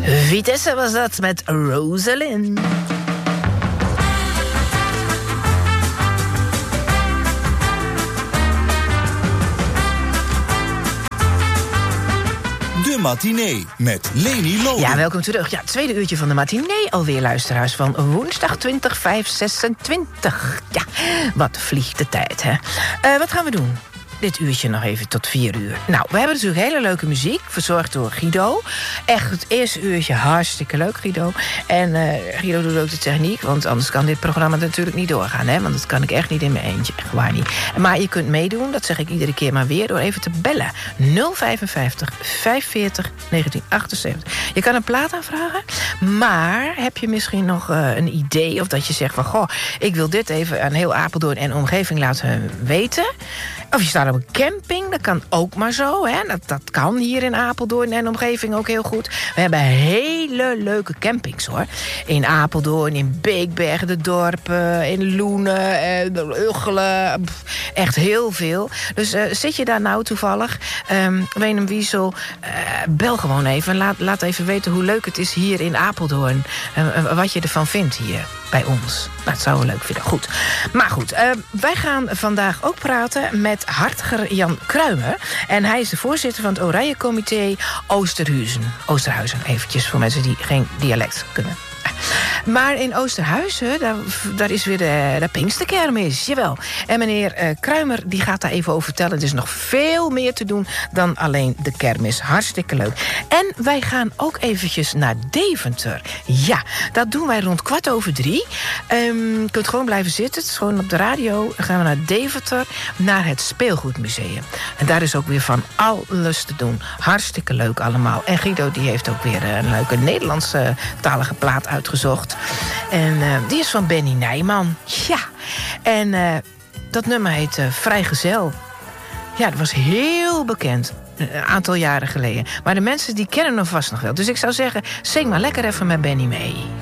Vitesse was dat met Rosalind. De matinee met Leni Loden. Ja, welkom terug. Ja, tweede uurtje van de matinee. Alweer luisteraars van woensdag 20/5/26. Ja, wat vliegt de tijd, hè? Wat gaan we doen? Dit uurtje nog even tot 4 uur. Nou, we hebben natuurlijk hele leuke muziek, verzorgd door Guido. Echt het eerste uurtje hartstikke leuk, Guido. En Guido doet ook de techniek, want anders kan dit programma natuurlijk niet doorgaan, hè? Want dat kan ik echt niet in mijn eentje, echt waar niet. Maar je kunt meedoen, dat zeg ik iedere keer maar weer, door even te bellen. 055 540 1978. Je kan een plaat aanvragen, maar heb je misschien nog een idee, of dat je zegt van, goh, ik wil dit even aan heel Apeldoorn en omgeving laten weten. Of je staat op een camping, dat kan ook maar zo. Hè? Dat kan hier in Apeldoorn en omgeving ook heel goed. We hebben hele leuke campings, hoor. In Apeldoorn, in Beekbergen, de dorpen, in Loenen, Uggelen. Echt heel veel. Dus zit je daar nou toevallig, Weenum-Wiesel, bel gewoon even. En laat even weten hoe leuk het is hier in Apeldoorn. Wat je ervan vindt hier bij ons. Nou, dat zou we leuk vinden. Goed. Maar goed, wij gaan vandaag ook praten met hartiger Jan Kruimer. En hij is de voorzitter van het Oranje Comité Oosterhuizen. Eventjes voor mensen die geen dialect kunnen. Maar in Oosterhuizen, daar is weer de Pinksterkermis, jawel. En meneer Kruimer die gaat daar even over vertellen. Er is nog veel meer te doen dan alleen de kermis. Hartstikke leuk. En wij gaan ook eventjes naar Deventer. Ja, dat doen wij rond 2:15. Je kunt gewoon blijven zitten. Het is gewoon op de radio. Dan gaan we naar Deventer, naar het Speelgoedmuseum. En daar is ook weer van alles te doen. Hartstikke leuk allemaal. En Guido die heeft ook weer een leuke Nederlandse talige plaat uitgezocht. En die is van Benny Nijman. Ja, en dat nummer heet Vrijgezel. Ja, dat was heel bekend. Een aantal jaren geleden. Maar de mensen die kennen hem vast nog wel. Dus ik zou zeggen, zing maar lekker even met Benny mee.